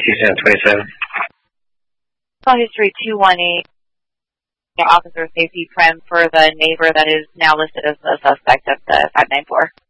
27. Call history 218. Officer safety prem for the neighbor that is now listed as the suspect of the 594.